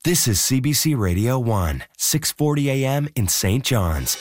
This is CBC Radio 1, 640 AM in St. John's.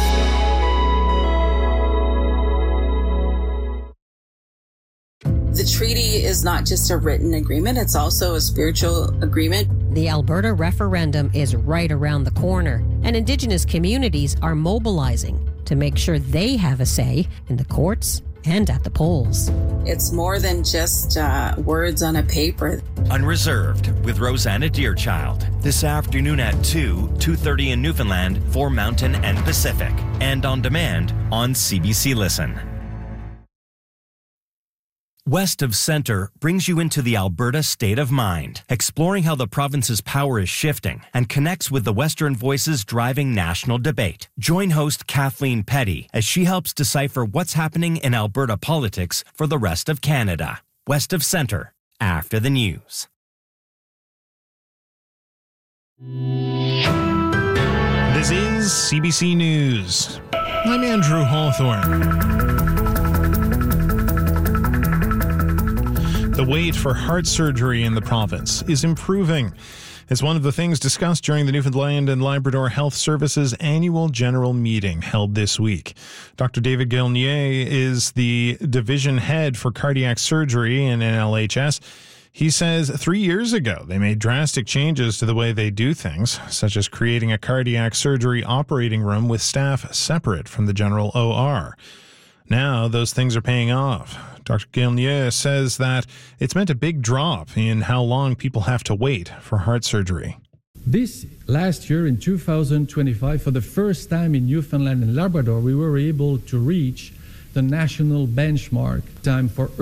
The treaty is not just a written agreement, it's also a spiritual agreement. The Alberta referendum is right around the corner, and Indigenous communities are mobilizing to make sure they have a say in the courts and at the polls. It's more than just words on a paper. Unreserved with Rosanna Deerchild. This afternoon at 2:30 in Newfoundland for Mountain and Pacific. And on demand on CBC Listen. West of Centre brings you into the Alberta State of Mind, exploring how the province's power is shifting and connects with the Western voices driving national debate. Join host Kathleen Petty as she helps decipher what's happening in Alberta politics for the rest of Canada. West of Centre, after the news. This is CBC News. I'm Andrew Hawthorne. The wait for heart surgery in the province is improving. It's one of the things discussed during the Newfoundland and Labrador Health Services annual general meeting held this week. Dr. David Gaulnier is the division head for cardiac surgery in NLHS. He says 3 years ago, they made drastic changes to the way they do things, such as creating a cardiac surgery operating room with staff separate from the general OR. Now, those things are paying off. Dr. Gaulnier says that it's meant a big drop in how long people have to wait for heart surgery. This last year, in 2025, for the first time in Newfoundland and Labrador, we were able to reach the national benchmark time for